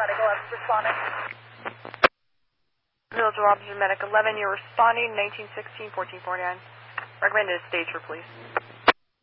Medic 11 responding. Village Officer Medic 11, you're responding 1916-1449. Recommended stage for police.